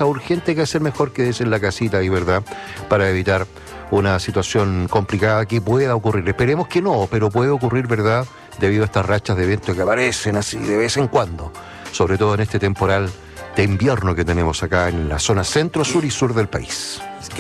cosas urgentes que hacer, mejor quédese en la casita ahí, ¿verdad? Para evitar una situación complicada que pueda ocurrir. Esperemos que no, pero puede ocurrir, ¿verdad? Debido a estas rachas de viento que aparecen así de vez en cuando, sobre todo en este temporal de invierno que tenemos acá en la zona centro, sur y sur del país.